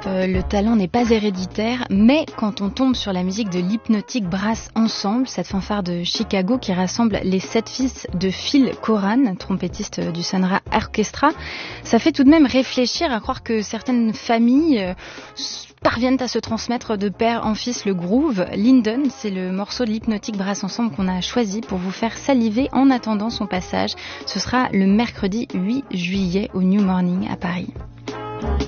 Le talent n'est pas héréditaire, mais quand on tombe sur la musique de l'Hypnotic Brass Ensemble, cette fanfare de Chicago qui rassemble les 7 fils de Phil Coran, trompettiste du Sun Ra Orchestra, ça fait tout de même réfléchir à croire que certaines familles parviennent à se transmettre de père en fils le groove. Linden, c'est le morceau de l'Hypnotic Brass Ensemble qu'on a choisi pour vous faire saliver en attendant son passage. Ce sera le mercredi 8 juillet au New Morning à Paris.